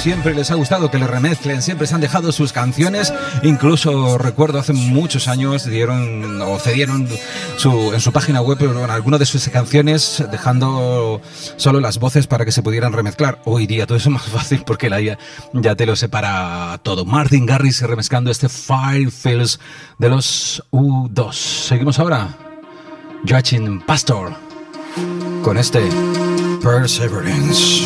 siempre les ha gustado que le remezclen, siempre se han dejado sus canciones. Incluso recuerdo hace muchos años cedieron en su página web algunas de sus canciones, dejando solo las voces para que se pudieran remezclar. Hoy día todo eso es más fácil porque la IA ya te lo separa todo. Martin Garrix remezclando este Fire Fields de los U2. Seguimos ahora. Joachim Pastor con este Perseverance.